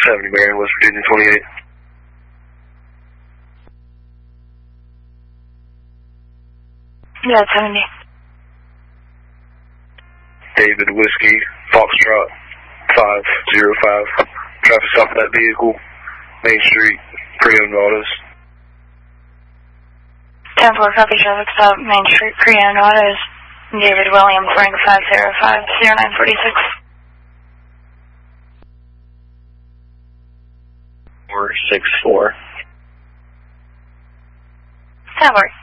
70 Marion, West Virginia 28. Yeah, 70. David Whiskey, Foxtrot 505. Traffic stop for that vehicle, Main Street, pre-owned autos. 10-4, copy, traffic stop, Main Street, pre-owned autos. David William, Frank 505, 0946. 464. 10-4.